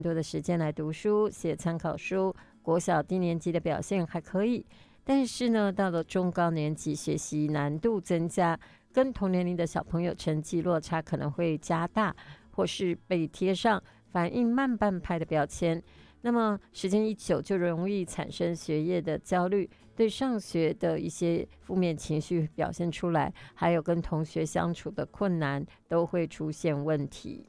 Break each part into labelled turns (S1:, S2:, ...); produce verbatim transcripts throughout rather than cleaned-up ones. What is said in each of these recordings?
S1: 多的时间来读书写参考书，国小低年级的表现还可以，但是呢到了中高年级学习难度增加，跟同年龄的小朋友成绩落差可能会加大，或是被贴上反应慢半拍的标签。那么时间一久就容易产生学业的焦虑，对上学的一些负面情绪表现出来，还有跟同学相处的困难都会出现问题。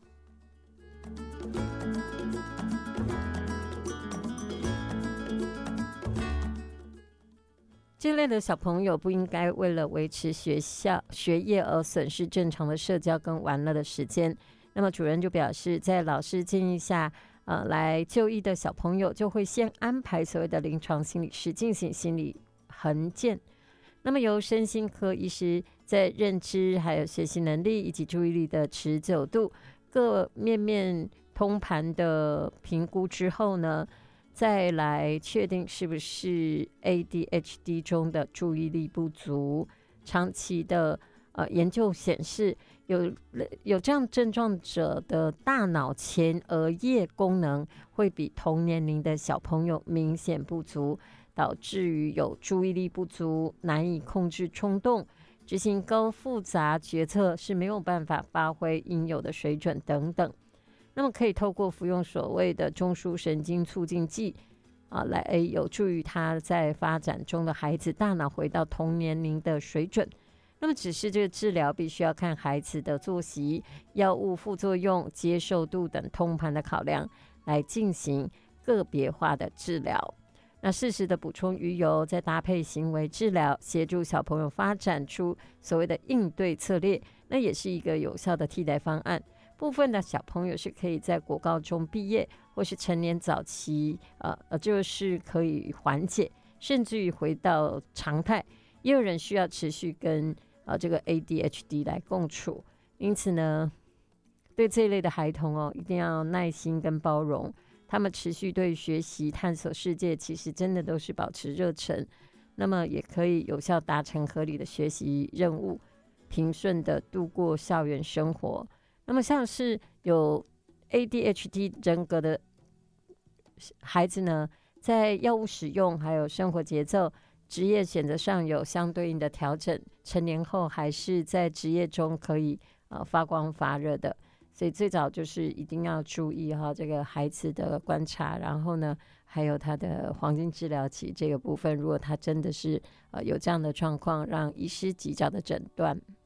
S1: 这类的小朋友不应该为了维持学校学业而损失正常的社交跟玩乐的时间。那么主任就表示，在老师建议下呃，来就医的小朋友就会先安排所谓的临床心理师进行心理衡鉴，那么由身心科医师在认知还有学习能力以及注意力的持久度各面面通盘的评估之后呢，再来确定是不是 A D H D 中的注意力不足。长期的呃研究显示，有有这样症状者的大脑前额叶功能会比同年龄的小朋友明显不足，导致于有注意力不足、难以控制冲动、执行高复杂决策是没有办法发挥应有的水准等等。那么可以透过服用所谓的中枢神经促进剂啊，来有助于他在发展中的孩子大脑回到同年龄的水准。那么只是这个治疗必须要看孩子的作息、药物副作用、接受度等通盘的考量来进行个别化的治疗。那适时的补充鱼油，再搭配行为治疗，协助小朋友发展出所谓的应对策略，那也是一个有效的替代方案。部分的小朋友是可以在国高中毕业或是成年早期呃呃，就是可以缓解，甚至于回到常态。也有人需要持续跟呃这个 A D H D 来共处，因此呢，对这一类的孩童哦，一定要耐心跟包容。他们持续对学习、探索世界，其实真的都是保持热忱，那么也可以有效达成合理的学习任务，平顺的度过校园生活。那么像是有 A D H D 人格的孩子呢，在药物使用还有生活节奏、职业选择上有相对应的调整，成年后还是在职业中可以呃发光发热的。所以最早就是一定要注意哈，这个孩子的观察，然后呢，还有他的黄金治疗期这个部分，如果他真的是呃有这样的状况，让医师及早的诊断。